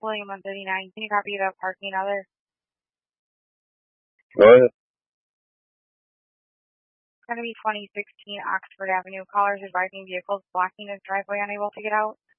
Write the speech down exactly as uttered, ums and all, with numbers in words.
William one thirty-nine. Can you copy the parking other? Go ahead. It's going to be twenty sixteen Oxford Avenue. Callers are driving vehicles blocking his driveway, unable to get out.